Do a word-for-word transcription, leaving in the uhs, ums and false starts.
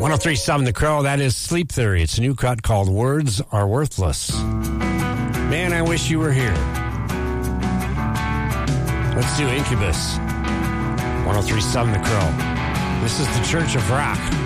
one oh three point seven The Crow, that is Sleep Theory. It's a new cut called Words Are Worthless. Man, I wish you were here. Let's do Incubus. one oh three point seven The Crow. This is the Church of Rock.